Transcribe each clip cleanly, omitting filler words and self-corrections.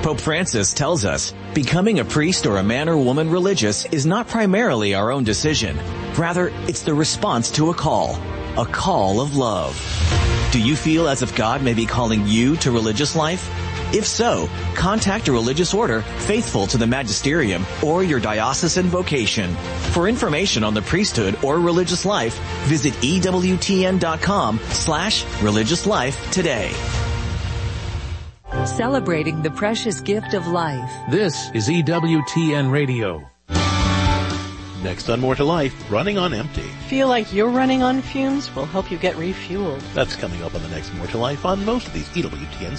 Pope Francis tells us, becoming a priest or a man or woman religious is not primarily our own decision. Rather, it's the response to a call of love. Do you feel as if God may be calling you to religious life? If so, contact a religious order faithful to the magisterium or your diocesan vocation. For information on the priesthood or religious life, visit EWTN.com/religious life today. Celebrating the precious gift of life. This is EWTN Radio. Next on More to Life, running on empty. Feel like you're running on fumes? We'll help you get refueled. That's coming up on the next More to Life on most of these EWTNs.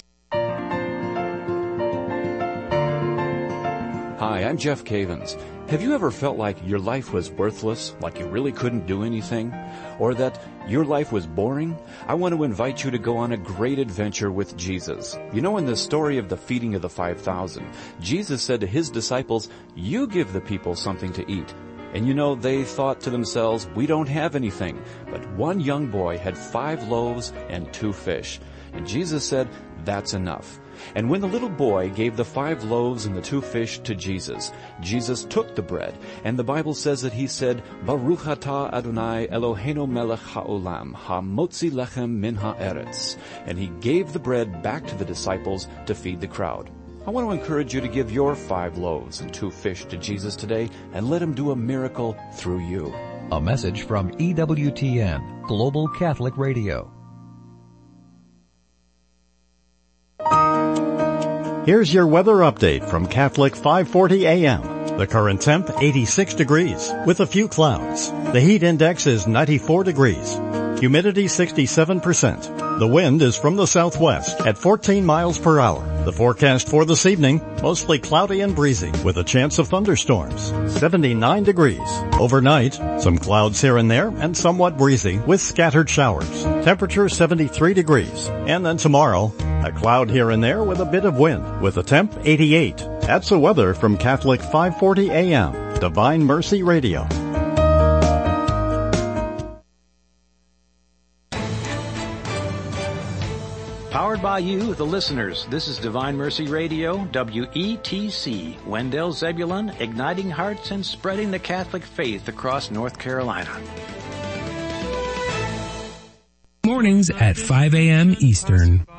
Hi, I'm Jeff Cavins. Have you ever felt like your life was worthless, like you really couldn't do anything, or that your life was boring? I want to invite you to go on a great adventure with Jesus. You know, in the story of the feeding of the 5,000, Jesus said to his disciples, "You give the people something to eat." And you know, they thought to themselves, "We don't have anything." But one young boy had 5 loaves and 2 fish. And Jesus said, "That's enough." And when the little boy gave the 5 loaves and the 2 fish to Jesus, Jesus took the bread, and the Bible says that he said, "Baruch atah Adonai Eloheinu melech ha'olam, ha'motzi lechem min ha'eretz." And he gave the bread back to the disciples to feed the crowd. I want to encourage you to give your 5 loaves and 2 fish to Jesus today and let him do a miracle through you. A message from EWTN, Global Catholic Radio. Here's your weather update from Catholic 540 AM. The current temp, 86 degrees, with a few clouds. The heat index is 94 degrees. Humidity 67%. The wind is from the southwest at 14 miles per hour. The forecast for this evening, mostly cloudy and breezy, with a chance of thunderstorms. 79 degrees. Overnight, some clouds here and there, and somewhat breezy, with scattered showers. Temperature 73 degrees. And then tomorrow, a cloud here and there with a bit of wind, with a temp 88. That's the weather from Catholic 540 AM, Divine Mercy Radio. Powered by you, the listeners. This is Divine Mercy Radio, WETC, Wendell Zebulon, igniting hearts and spreading the Catholic faith across North Carolina. Mornings at 5 a.m. Eastern.